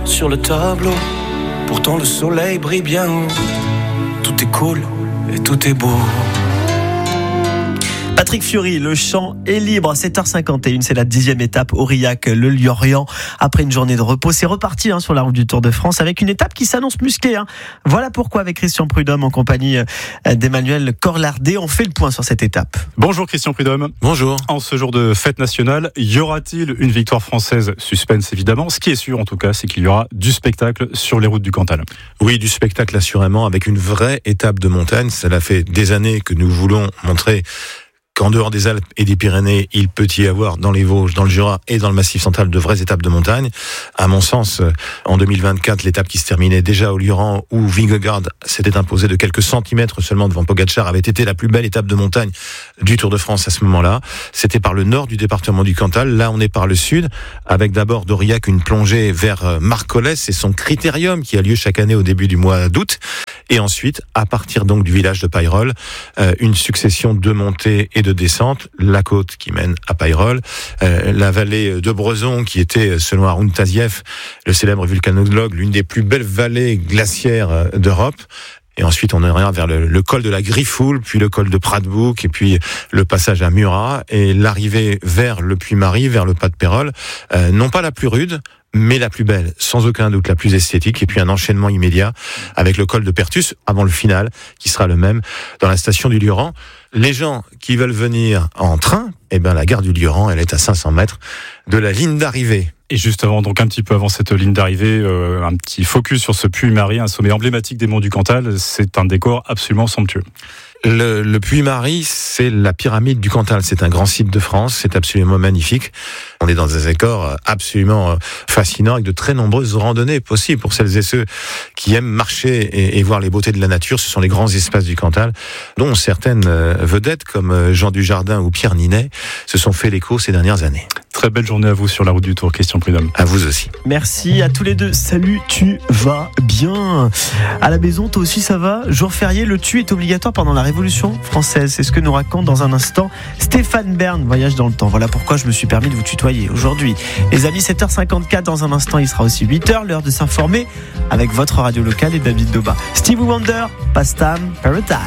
sur le tableau. Pourtant le soleil brille bien haut. Tout est cool et tout est beau. Patrick Fiori, le champ est libre. 7h51, c'est la 10e étape. Aurillac, le Lorient. Après une journée de repos, c'est reparti sur la route du Tour de France avec une étape qui s'annonce musclée. Voilà pourquoi, avec Christian Prudhomme en compagnie d'Emmanuel Corlardé, on fait le point sur cette étape. Bonjour Christian Prudhomme. Bonjour. En ce jour de fête nationale, y aura-t-il une victoire française ? Suspense évidemment. Ce qui est sûr en tout cas, c'est qu'il y aura du spectacle sur les routes du Cantal. Oui, du spectacle assurément, avec une vraie étape de montagne. Cela fait des années que nous voulons montrer qu'en dehors des Alpes et des Pyrénées, il peut y avoir dans les Vosges, dans le Jura et dans le Massif central de vraies étapes de montagne. À mon sens, en 2024, l'étape qui se terminait déjà au Lioran, où Vingegaard s'était imposé de quelques centimètres seulement devant Pogačar, avait été la plus belle étape de montagne du Tour de France à ce moment-là. C'était par le nord du département du Cantal. Là, on est par le sud, avec d'abord d'Aurillac une plongée vers Marcollès et son critérium qui a lieu chaque année au début du mois d'août. Et ensuite, à partir donc du village de Payrolles, une succession de montées et de descentes, la côte qui mène à Payrolles, la vallée de Brezon qui était, selon Haroun Tazieff, le célèbre volcanologue, l'une des plus belles vallées glaciaires d'Europe. Et ensuite, on ira vers le col de la Griffoul, puis le col de Pradbouc, et puis le passage à Murat, et l'arrivée vers le Puy-Marie, vers le pas de Pérols, non pas la plus rude, mais la plus belle, sans aucun doute la plus esthétique, et puis un enchaînement immédiat avec le col de Pertus, avant le final, qui sera le même dans la station du Lioran. Les gens qui veulent venir en train, la gare du Lioran, elle est à 500 mètres de la ligne d'arrivée. Et juste avant, donc un petit peu avant cette ligne d'arrivée, un petit focus sur ce Puy-Marie, un sommet emblématique des monts du Cantal. C'est un décor absolument somptueux. Le Puy-Marie, c'est la pyramide du Cantal. C'est un grand site de France, c'est absolument magnifique. On est dans un décor absolument fascinant avec de très nombreuses randonnées possibles pour celles et ceux qui aiment marcher et voir les beautés de la nature. Ce sont les grands espaces du Cantal, dont certaines vedettes comme Jean Dujardin ou Pierre Ninet se sont fait l'écho ces dernières années. Très belle journée à vous sur la route du Tour, Christian Prudhomme. À vous aussi. Merci à tous les deux. Salut, tu vas bien ? À la maison, toi aussi ça va ? Jour férié, le tu est obligatoire pendant la Révolution française. C'est ce que nous raconte dans un instant Stéphane Bern, Voyage dans le temps. Voilà pourquoi je me suis permis de vous tutoyer aujourd'hui. Les amis, 7h54, dans un instant, il sera aussi 8h, l'heure de s'informer avec votre radio locale et David Doba. Stevie Wonder, Pastime Paradise.